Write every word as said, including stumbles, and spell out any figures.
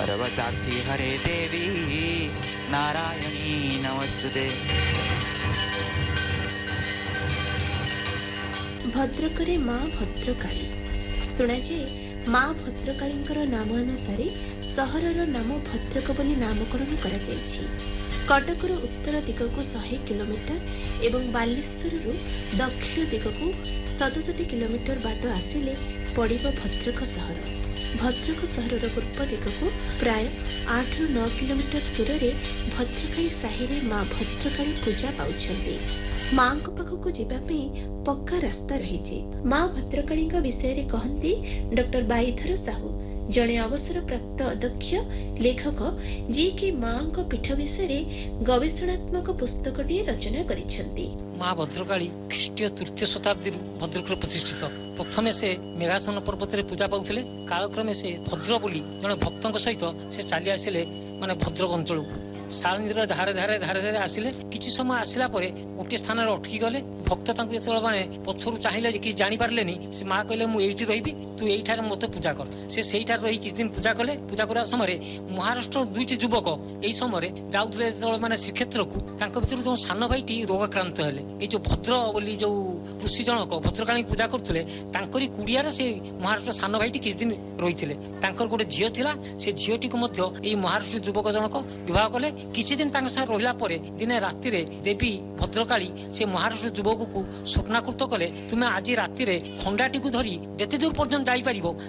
सर्वसाक्षी हरे देवी नारायणी नमस्तुते। भद्रकरे माँ भद्रकाली शुणाजे माँ भद्रकाली नाम अनुसार सहरर नाम भद्रक बोली नामकरण करा जायछि। कटकर उत्तर दिगकू सौ किलोमीटर एवं बालेश्वररू दक्षिण दिगकू सतसठी किलोमीटर बाट आसिले पड़िब भद्रक सहर। भद्रक सहरर पूर्व दिगकू प्राय आठ रु नौ किलोमीटर दूर में भद्रकाली साहिरे माँ भद्रकाली पूजा पाउछन्ती। माँ पाखक जावाई पक्का रास्ता रही। माँ भद्रकाली विषय में कहती डॉक्टर बाईधर साहू जड़े अवसर प्राप्त अध्यक्ष लेखक जी कि माँ पीठ विषय गवेषणात्मक पुस्तक रचना करिसेंती। माँ भद्रकाली ख्रीष्टीय तृतीय शताब्दी भद्रक प्रतिष्ठित। प्रथमे से मेघासन पर्वत में पूजा पाउथिले। कालक्रमे से भद्र बोली जड़े भक्तों सहित से चली आसिले माने भद्रक अंचल को सालंदीर धारे धारे धारे धारे आसिले। किछि समय आसिला परे गोटे स्थान अटकी गले। भक्त जो माने पछरु चाहिए कि जानी पारलेनी से माँ कहले मु एठी रहिबी तू एठार मते पूजा कर। से सेठार रही किछ दिन पूजा कले। पूजा करा समय महाराष्ट्र दुईटी युवक एई समय जाउथले माने श्रीक्षेत्र को तांको भितर जो सान भाईटी रोगाक्रांत हेले। ए जो भद्र बोली जो ऋषि जनक भद्रकाली पूजा करथले तांकरी कुड़ियार से महाराष्ट्र सान भाईटी किछ दिन रहिथिले। तांकर गोटे झियो थिला। से झियोटी को मध्य एई महाराष्ट्र युवक जनक विवाह कले। किछि दिन तांक साथ रहिला परे दिने राति रे देवी भद्रकाली से महाराष्ट्र युवक को स्वप्नाकृत कले तुमे आज राति रे खंडाटी को धरी जेते दूर पर्यंत जाई परिबो